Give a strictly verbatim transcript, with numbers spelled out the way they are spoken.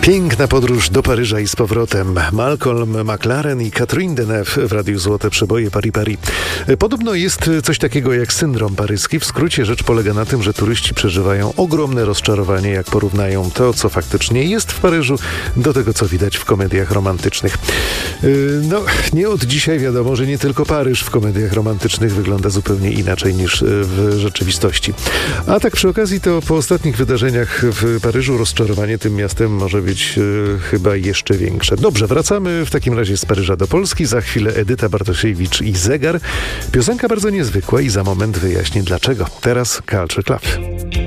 Piękna podróż do Paryża i z powrotem. Malcolm McLaren i Catherine Deneuve w Radiu Złote Przeboje Paris Paris. Podobno jest coś takiego jak syndrom paryski. W skrócie rzecz polega na tym, że turyści przeżywają ogromne rozczarowanie, jak porównają to, co faktycznie jest w Paryżu, do tego, co widać w komediach romantycznych. No, nie od dzisiaj wiadomo, że nie tylko Paryż w komediach romantycznych wygląda zupełnie inaczej niż w rzeczywistości. A tak przy okazji, to po ostatnich wydarzeniach w Paryżu rozczarowanie tym miastem może być e, chyba jeszcze większe. Dobrze, wracamy w takim razie z Paryża do Polski. Za chwilę Edyta Bartosiewicz i Zegar. Piosenka bardzo niezwykła i za moment wyjaśnię dlaczego. Teraz Culture Club.